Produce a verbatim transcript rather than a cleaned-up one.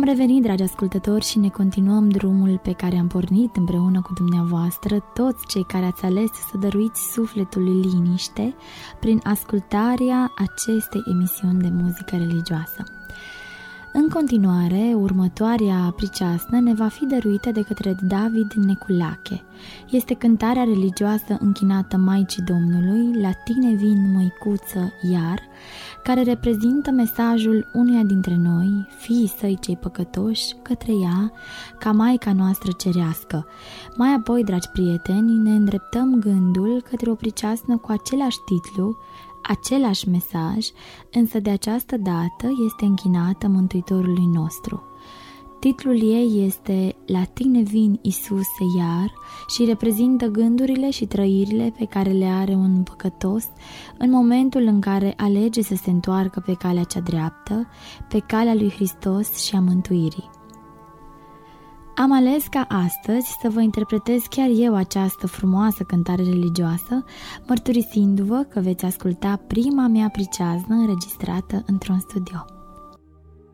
revenit, dragi ascultători, și ne continuăm drumul pe care am pornit împreună cu dumneavoastră, toți cei care ați ales să dăruiți sufletului liniște prin ascultarea acestei emisiuni de muzică religioasă. În continuare, următoarea priceasnă ne va fi dăruită de către David Neculache. Este cântarea religioasă închinată Maicii Domnului, La tine vin, măicuță, iar, care reprezintă mesajul uneia dintre noi, fiii săi cei păcătoși, către ea, ca Maica noastră cerească. Mai apoi, dragi prieteni, ne îndreptăm gândul către o priceasnă cu același titlu, același mesaj, însă de această dată este închinată Mântuitorului nostru. Titlul ei este La tine vin, Iisuse, iar, și reprezintă gândurile și trăirile pe care le are un păcătos în momentul în care alege să se întoarcă pe calea cea dreaptă, pe calea lui Hristos și a mântuirii. Am ales ca astăzi să vă interpretez chiar eu această frumoasă cântare religioasă, mărturisindu-vă că veți asculta prima mea priceaznă înregistrată într-un studio.